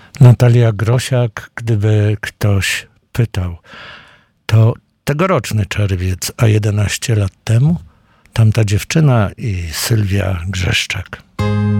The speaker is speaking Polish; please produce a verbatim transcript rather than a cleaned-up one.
Natalia Grosiak, gdyby ktoś pytał, to tegoroczny czerwiec, a jedenaście lat temu, tamta dziewczyna i Sylwia Grzeszczak.